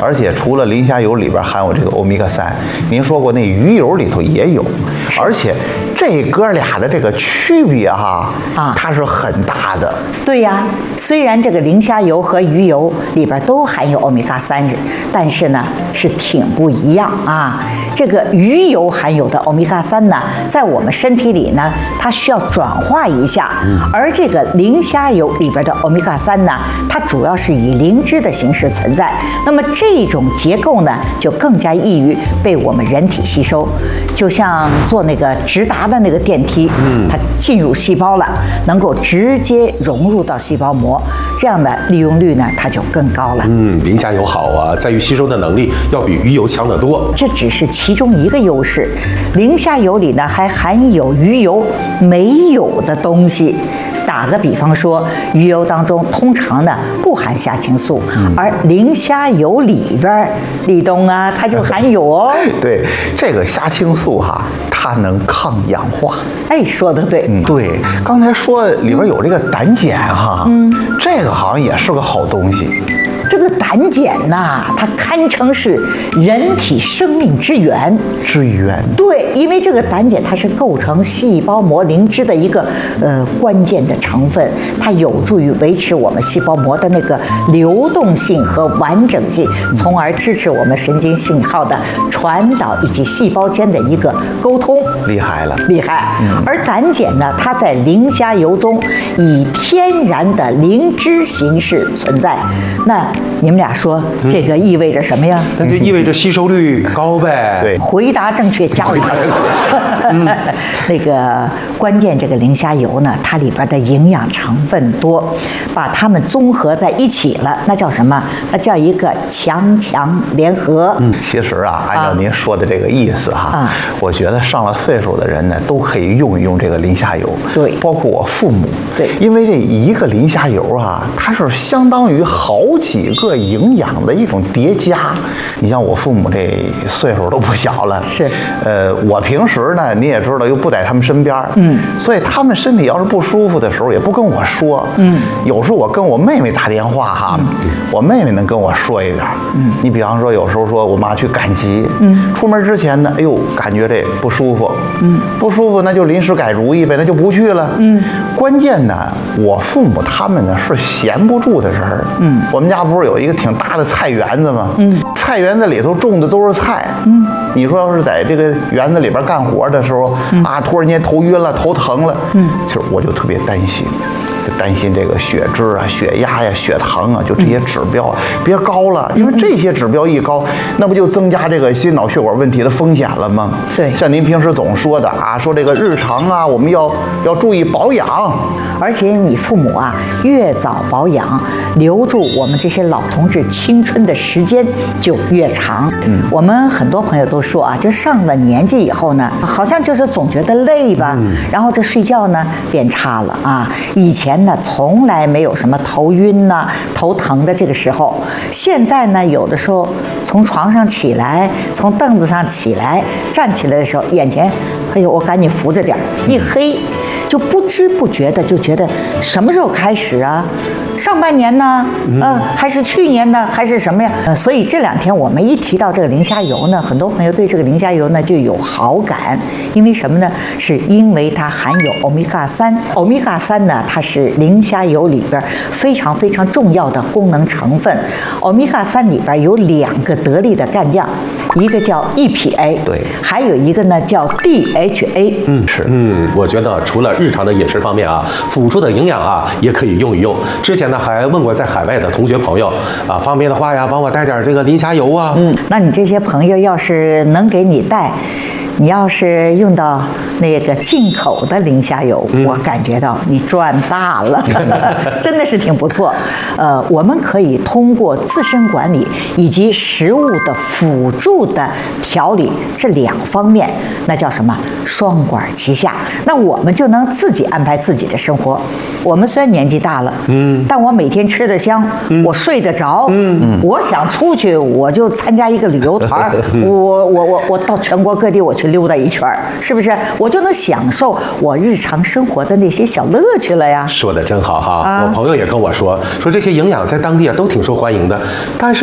而且除了磷虾油里边含有这个欧米伽3，您说过那鱼油里头也有，而且这哥俩的这个区别它是很大的。 对呀，虽然这个磷虾油和鱼油里边都含有欧米伽3，但是呢是挺不一样啊。这个鱼油含有的欧米伽3呢，在我们身体里呢，它需要转化一下，而这个磷虾油里边的欧米伽3呢，它主要是以磷脂的形式存在。那么这种结构呢，就更加易于被我们人体吸收，就像坐那个直达的那个电梯，它进入细胞了，能够直接融入到细胞膜，这样的利用率呢，它就更高了。 磷虾油好啊，在于吸收的能力要比鱼油强得多。 这只是其中一个优势，磷虾油里呢还含有鱼油没有的东西。打个比方说，鱼油当中通常呢不含虾青素，而磷虾油里边，立冬啊，它就含有哦。 对，这个虾青素它能抗氧化。 哎，说得对。 对，刚才说里边有这个胆碱这个好像也是个好东西。 这个胆碱呐，它堪称是人体生命之源。对，因为这个胆碱它是构成细胞膜磷脂的一个关键的成分，它有助于维持我们细胞膜的那个流动性和完整性，从而支持我们神经信号的传导以及细胞间的一个沟通。 厉害了， 厉害。而胆碱呢，它在磷虾油中以天然的磷脂形式存在。那你们俩说这个意味着什么呀？ 那就意味着吸收率高呗。 对， 回答正确，加油！那个关键，这个磷虾油呢，它里边的营养成分多，把它们综合在一起了，那叫什么？那叫一个强强联合。 其实按照您说的这个意思我觉得上了岁数的人呢，都可以用一用这个磷虾油。 对， 包括我父母。 对， 因为这一个磷虾油它是相当于好几个营养的一种叠加。你像我父母这岁数都不小了， 是， 我平时呢，你也知道，又不在他们身边，所以他们身体要是不舒服的时候，也不跟我说，有时候我跟我妹妹打电话我妹妹能跟我说一点，你比方说有时候说我妈去赶集，出门之前呢，哎呦，感觉这不舒服，不舒服那就临时改主意呗，那就不去了，关键呢，我父母他们呢是闲不住的时候，我们家不是有一个挺大的菜园子吗？菜园子里头种的都是菜，你说要是在这个园子里边干活的时候突然间头晕了、头疼了，其实我就特别担心。担心这个血脂血压血糖就这些指标别高了，因为这些指标一高，那不就增加这个心脑血管问题的风险了吗？ 对， 像您平时总说的说这个日常我们要注意保养， 而且你父母越早保养，留住我们这些老同志青春的时间就越长。我们很多朋友都说就上了年纪以后呢，好像就是总觉得累吧，然后这睡觉呢变差了以前呢从来没有什么头晕头疼的这个时候，现在呢有的时候从床上起来，从凳子上起来，站起来的时候，眼前哎呦我赶紧扶着点一黑，就不知不觉的就觉得什么时候开始上半年呢？还是去年呢？还是什么呀？所以这2天我们一提到这个磷虾油呢，很多朋友对这个磷虾油呢就有好感，因为什么呢？是因为它含有欧米伽3。欧米伽3呢，它是磷虾油里边非常非常重要的功能成分。欧米伽3里边有2个得力的干将，一个叫 EPA， 对， 还有一个呢叫 DHA。 我觉得除了日常的饮食方面辅助的营养也可以用一用。之前呢还问过在海外的同学朋友方便的话帮我带点这个磷虾油那你这些朋友要是能给你带，你要是用到那个进口的磷虾油，我感觉到你赚大了，真的是挺不错。我们可以通过自身管理以及食物的辅助的调理这2方面，那叫什么？双管齐下。那我们就能自己安排自己的生活。我们虽然年纪大了，但我每天吃得香，我睡得着，我想出去我就参加一个旅游团，我到全国各地我去溜达一圈，是不是？我就能享受我日常生活的那些小乐趣了呀。 说的真好我朋友也跟我说这些营养在当地都挺受欢迎的，但是